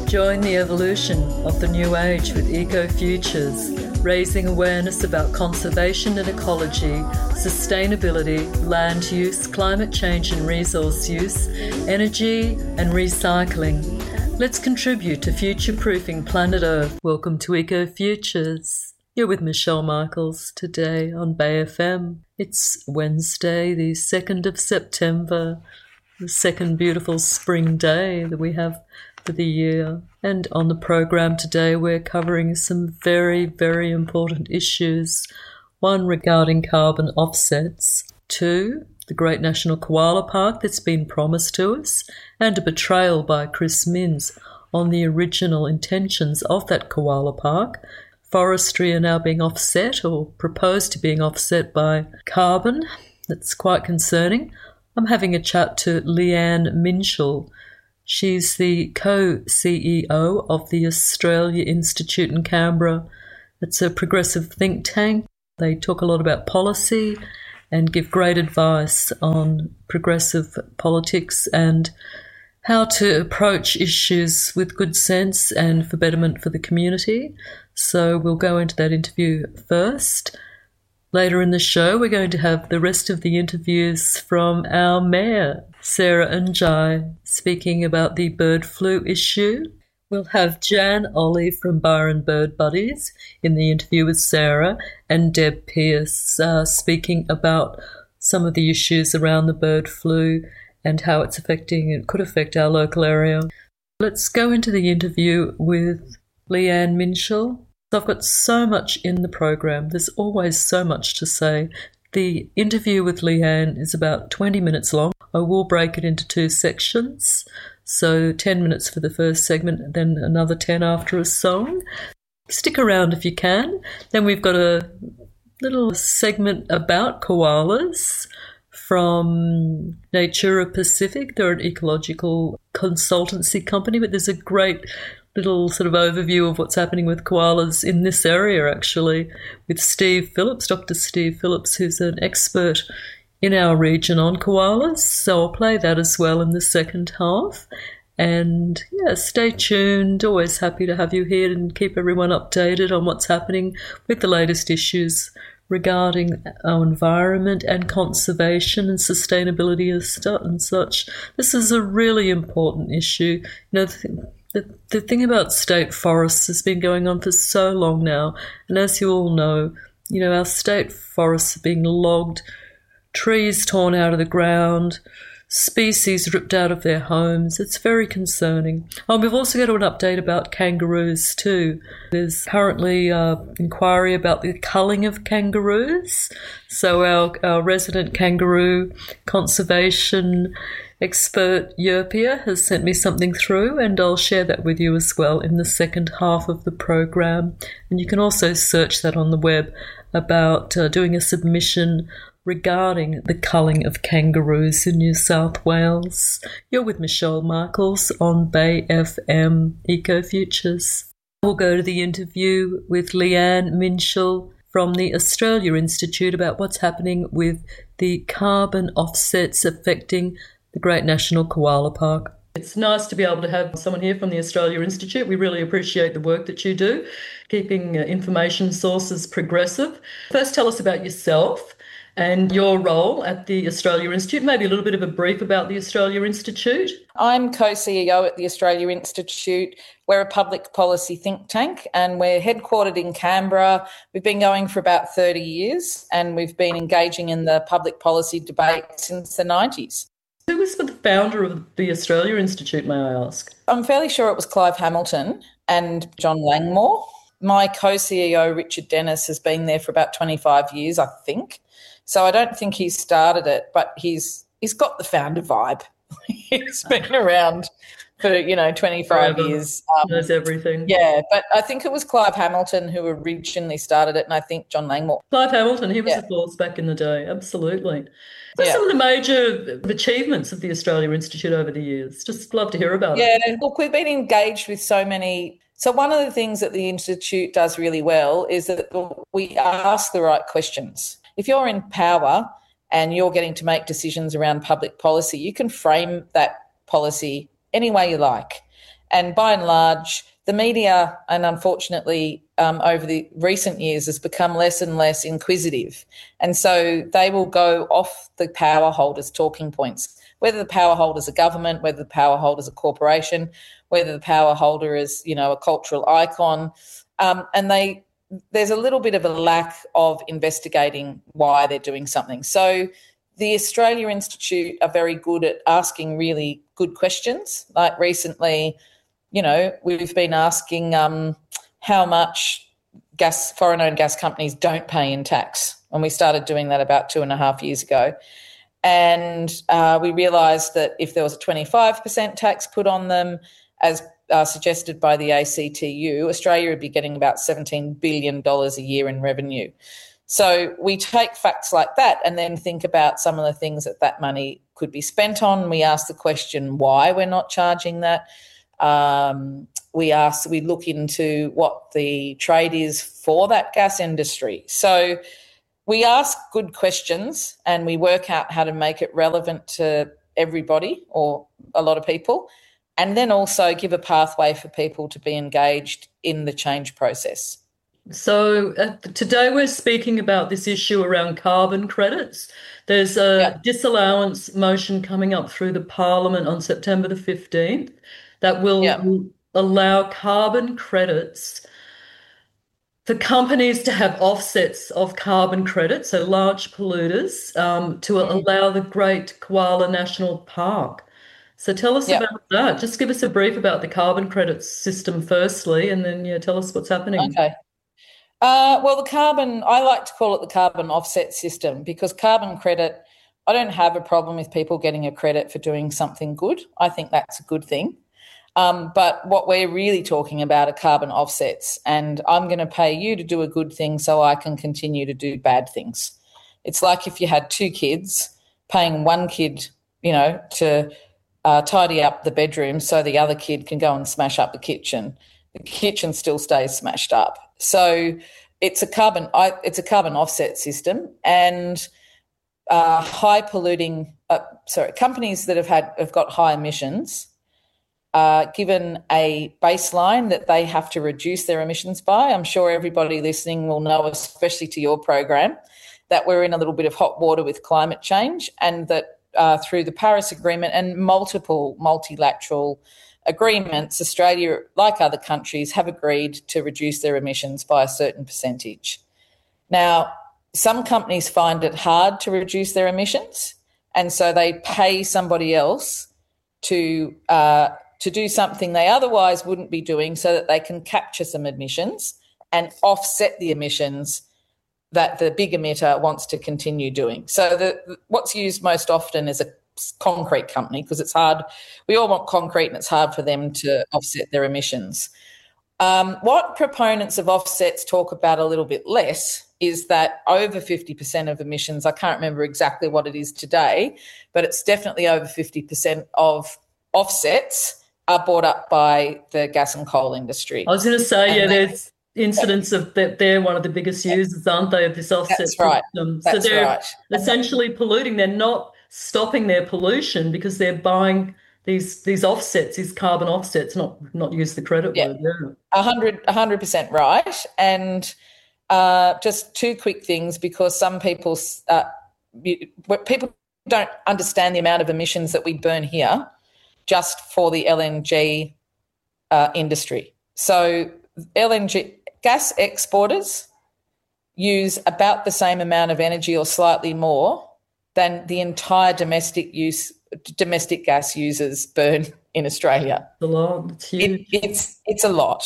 Join the evolution of the new age with Ecofutures, raising awareness about conservation and ecology, sustainability, land use, climate change and resource use, energy and recycling. Let's contribute to future-proofing planet Earth. Welcome to Ecofutures. You're with Michelle Michaels today on Bay FM. It's Wednesday, the 2nd of September, the second beautiful spring day that we have for the year. And on the program today, we're covering some very, very important issues. One, regarding carbon offsets. Two, the Great National Koala Park that's been promised to us, and a betrayal by Chris Minns on the original intentions of that koala park. Forestry are now being offset or proposed to being offset by carbon. That's quite concerning. I'm having a chat to Leanne Minshall. She's the co-CEO of the Australia Institute in Canberra. It's a progressive think tank. They talk a lot about policy and give great advice on progressive politics and how to approach issues with good sense and for betterment for the community. So we'll go into that interview first. Later in the show, we're going to have the rest of the interviews from our Mayor, Sarah Njai, speaking about the bird flu issue. We'll have Jan Ollie from Byron Bird Buddies in the interview with Sarah, and Deb Pearce speaking about some of the issues around the bird flu and how it's affecting and could affect our local area. Let's go into the interview with Leanne Minshall. I've got so much in the program. There's always so much to say. The interview with Leanne is about 20 minutes long. I will break it into two sections. So 10 minutes for the first segment, then another 10 after a song. Stick around if you can. Then we've got a little segment about koalas from Natura Pacific. They're an ecological consultancy company, but there's a great little sort of overview of what's happening with koalas in this area, actually, with Steve Phillips, Dr. Steve Phillips, who's an expert in our region on koalas. So I'll play that as well in the second half. And yeah, stay tuned. Always happy to have you here and keep everyone updated on what's happening with the latest issues regarding our environment and conservation and sustainability and such. This is a really important issue. You know, the thing about state forests has been going on for so long now. And as you all know, you know, our state forests are being logged, trees torn out of the ground, species ripped out of their homes. It's very concerning. We've also got an update about kangaroos too. There's currently inquiry about the culling of kangaroos. So our resident kangaroo conservation expert Yerpia has sent me something through, and I'll share that with you as well in the second half of the program. And you can also search that on the web about doing a submission regarding the culling of kangaroos in New South Wales. You're with Michelle Michaels on Bay FM Ecofutures. We'll go to the interview with Leanne Minshall from the Australia Institute about what's happening with the carbon offsets affecting the Great National Koala Park. It's nice to be able to have someone here from the Australia Institute. We really appreciate the work that you do, keeping information sources progressive. First, tell us about yourself and your role at the Australia Institute, maybe a little bit of a brief about the Australia Institute. I'm co-CEO at the Australia Institute. We're a public policy think tank and we're headquartered in Canberra. We've been going for about 30 years and we've been engaging in the public policy debate since the 90s. Who was the founder of the Australia Institute, may I ask? I'm fairly sure it was Clive Hamilton and John Langmore. My co-CEO, Richard Dennis, has been there for about 25 years, I think. So I don't think he started it, but he's got the founder vibe. He's been around for, 25 Forever. years. Knows everything. Yeah, but I think it was Clive Hamilton who originally started it, and I think John Langmore. Clive Hamilton, he was a force back in the day, absolutely. What are Yeah. some of the major achievements of the Australia Institute over the years? Just love to hear about it. Yeah, look, we've been engaged with so many. So one of the things that the Institute does really well is that we ask the right questions. If you're in power and you're getting to make decisions around public policy, you can frame that policy any way you like. And by and large, the media, and unfortunately over the recent years, has become less and less inquisitive. And so they will go off the power holders' talking points, whether the power holder is a government, whether the power holder is a corporation, whether the power holder is, a cultural icon. And there's a little bit of a lack of investigating why they're doing something. So the Australia Institute are very good at asking really good questions. Like recently, we've been asking how much foreign-owned gas companies don't pay in tax, and we started doing that about 2.5 years ago. And we realised that if there was a 25% tax put on them, as suggested by the ACTU, Australia would be getting about $17 billion a year in revenue. So we take facts like that and then think about some of the things that money could be spent on. We ask the question why we're not charging that. We look into what the trade is for that gas industry. So we ask good questions and we work out how to make it relevant to everybody or a lot of people, and then also give a pathway for people to be engaged in the change process. So today we're speaking about this issue around carbon credits. There's a disallowance motion coming up through the Parliament on September the 15th that will allow carbon credits for companies to have offsets of carbon credits, so large polluters, to allow the Great Koala National Park. So tell us about that. Just give us a brief about the carbon credits system firstly, and then tell us what's happening. Okay. Well, I like to call it the carbon offset system, because carbon credit, I don't have a problem with people getting a credit for doing something good. I think that's a good thing. But what we're really talking about are carbon offsets, and I'm going to pay you to do a good thing so I can continue to do bad things. It's like if you had two kids, paying one kid, to tidy up the bedroom so the other kid can go and smash up the kitchen. The kitchen still stays smashed up. So it's a carbon offset system, and companies that have got high emissions are given a baseline that they have to reduce their emissions by. I'm sure everybody listening will know, especially to your program, that we're in a little bit of hot water with climate change, and that through the Paris Agreement and multiple multilateral agreements, Australia, like other countries, have agreed to reduce their emissions by a certain percentage. Now, some companies find it hard to reduce their emissions, and so they pay somebody else to do something they otherwise wouldn't be doing, so that they can capture some emissions and offset the emissions that the big emitter wants to continue doing. So what's used most often is a concrete company, because it's hard. We all want concrete, and it's hard for them to offset their emissions. What proponents of offsets talk about a little bit less is that over 50% of emissions, I can't remember exactly what it is today, but it's definitely over 50% of offsets are bought up by the gas and coal industry. I was going to say, there's incidents of that they're one of the biggest users, aren't they, of this offset system? That's so they're right. essentially polluting. They're not stopping their pollution because they're buying these offsets, these carbon offsets, not use the credit word. Yeah. 100% right. And just two quick things, because some people don't understand the amount of emissions that we burn here just for the LNG industry. So LNG gas exporters use about the same amount of energy or slightly more than the entire domestic gas users burn in Australia. A lot. It's huge. It's a lot.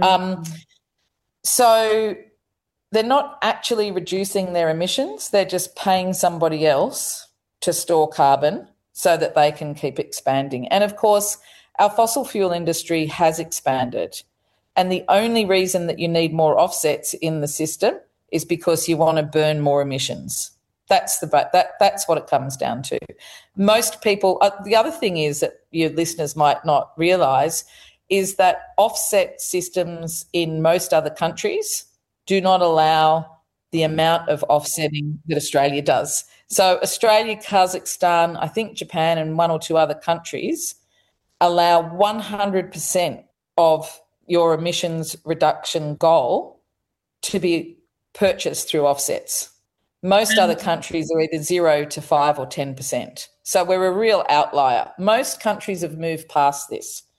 So they're not actually reducing their emissions. They're just paying somebody else to store carbon so that they can keep expanding. And, of course, our fossil fuel industry has expanded. And the only reason that you need more offsets in the system is because you want to burn more emissions. That's what it comes down to. Most people, the other thing is that your listeners might not realise is that offset systems in most other countries do not allow the amount of offsetting that Australia does. So Australia, Kazakhstan, I think Japan and one or two other countries allow 100% of your emissions reduction goal to be purchased through offsets. Most other countries are either 0 to 5 or 10%. So we're a real outlier. Most countries have moved past this.